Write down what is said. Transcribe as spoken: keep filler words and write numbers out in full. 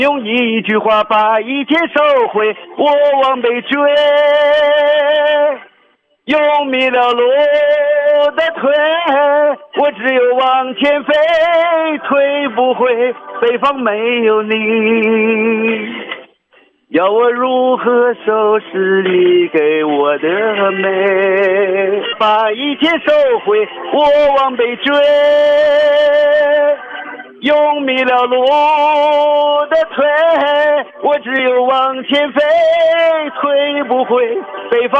用一句话把一切收回，我往北追，用迷了路的腿，我只有往前飞，退不回，北方没有你，要我如何收拾你给我的美？把一切收回，我往北追，用迷了路的腿，我只有往前飞，退不回，北方